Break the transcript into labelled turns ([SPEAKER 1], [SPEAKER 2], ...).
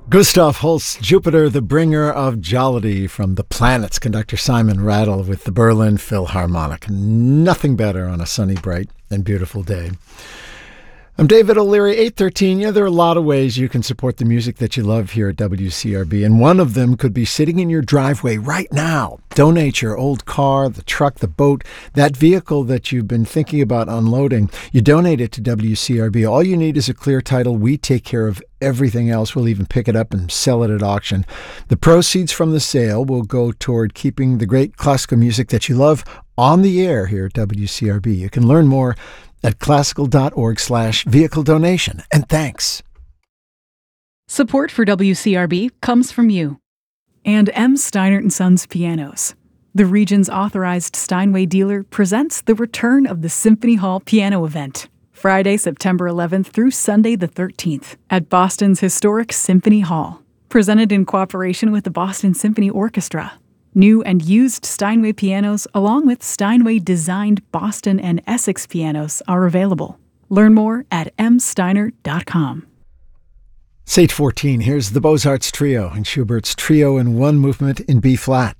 [SPEAKER 1] Gustav Holst's Jupiter, the bringer of jollity from the planets, conductor Simon Rattle with the Berlin Philharmonic. Nothing better on a sunny, bright, and beautiful day. I'm David O'Leary, 813. Yeah, there are a lot of ways you can support the music that you love here at WCRB, and one of them could be sitting in your driveway right now. Donate your old car, the truck, the boat, that vehicle that you've been thinking about unloading. You donate it to WCRB. All you need is a clear title. We take care of everything else. We'll even pick it up and sell it at auction. The proceeds from the sale will go toward keeping the great classical music that you love on the air here at WCRB. You can learn more at classical.org/vehicle donation. And thanks.
[SPEAKER 2] Support for WCRB comes from you and M. Steinert & Sons Pianos. The region's authorized Steinway dealer presents the return of the Symphony Hall Piano Event, Friday, September 11th through Sunday the 13th at Boston's historic Symphony Hall. Presented in cooperation with the Boston Symphony Orchestra. New and used Steinway pianos, along with Steinway-designed Boston and Essex pianos, are available. Learn more at msteinert.com.
[SPEAKER 1] It's 8:14. Here's the Beaux-Arts Trio and Schubert's Trio in One Movement in B-flat.